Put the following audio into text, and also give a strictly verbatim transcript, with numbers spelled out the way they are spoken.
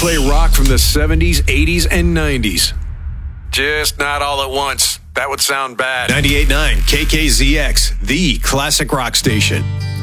play rock from the seventies, eighties, and nineties. Just not all at once. That would sound bad. ninety-eight point nine K K Z X, the classic rock station.